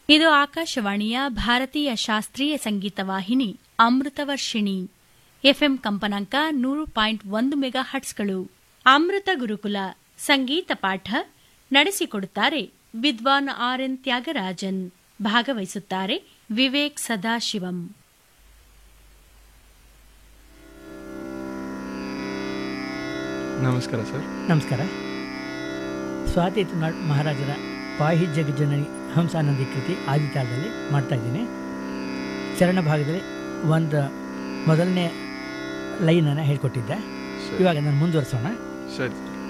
ಇದು ಆಕಾಶವಾಣಿಯ ಭಾರತೀಯ ಶಾಸ್ತ್ರೀಯ ಸಂಗೀತ ವಾಹಿನಿ ಅಮೃತವರ್ಷಿಣಿ. ಎಫ್ಎಂ ಕಂಪನಾಂಕ 100.1 ಮೆಗಾಹರ್ಟ್ಸ್ಗಳು. ಅಮೃತ ಗುರುಕುಲ ಸಂಗೀತ ಪಾಠ ನಡೆಸಿಕೊಡುತ್ತಾರೆ ವಿದ್ವಾನ್ ಆರ್ಎನ್ ತ್ಯಾಗರಾಜನ್. ಭಾಗವಹಿಸುತ್ತಾರೆ ವಿವೇಕ್ ಸದಾಶಿವಂ. ನಮಸ್ಕಾರ ಸರ್. ನಮಸ್ಕಾರ. ಸ್ವಾತಿ ತಿರುನಾಳ್ ಮಹಾರಾಜರ ಪಾಹಿ ಜಗಜ್ಜನನಿ ಹಂಸಾನಂದಿ ಕೃತಿ ಆದಿತಾಳದಲ್ಲಿ ಮಾಡ್ತಾ ಇದ್ದೀನಿ. ಚರಣ ಭಾಗದಲ್ಲಿ ಒಂದು ಮೊದಲನೇ ಲೈನನ್ನು ಹೇಳ್ಕೊಟ್ಟಿದ್ದೆ. ಇವಾಗ ನಾನು ಮುಂದುವರಿಸೋಣ. ಸರಿ.